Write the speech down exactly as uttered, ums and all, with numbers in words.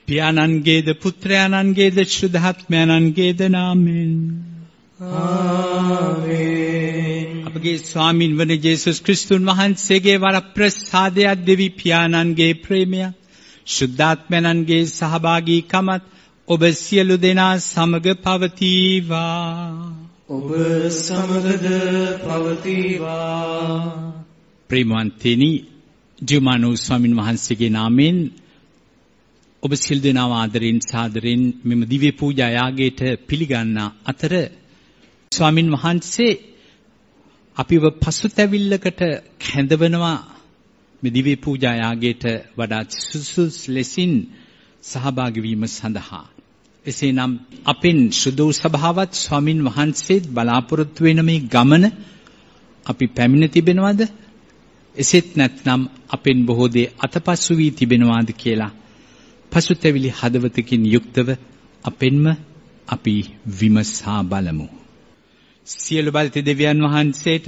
පියාණන්ගේද පුත්‍රයාණන්ගේද ශුද්ධාත්මයන්ගේද නාමයෙන් ආමේන්. අපගේ ස්වාමින් වන ජේසුස් ක්‍රිස්තුන් වහන්සේගේ වරප්‍රසාදයක් දෙවි පියාණන්ගේ ප්‍රේමයක් ශුද්ධාත්මයන්ගේ සහභාගීකමත් ඔබ සියලු දෙනා සමග පවතිවා. ඔබ සමගද පවතිවා. ප්‍රේමවන්තනි, ජීවමානව ස්වාමින් වහන්සේගේ නාමයෙන් ඔබ සියලු දෙනාව ආදරෙන් සාදරෙන් මෙම දිව්‍ය පූජා යාගයට පිළිගන්නා අතර ස්වාමින් වහන්සේ අපිව පසුතැවිල්ලකට කැඳවනවා මේ දිව්‍ය පූජා යාගයට වඩා සුසුසු ලෙසින් සහභාගී වීම සඳහා. එසේනම් අපෙන් සුදු සභාවත් ස්වාමින් වහන්සේත් බලාපොරොත්තු වෙන මේ ගමන අපි පැමිණ තිබෙනවද? එසේත් නැත්නම් අපෙන් බොහෝ දේ අතපසු වී තිබෙනවාද කියලා පසුතැවිලි හදවතකින් යුක්තව අපෙන්ම අපි විමසා බලමු. සියලු බලති දෙවියන් වහන්සේට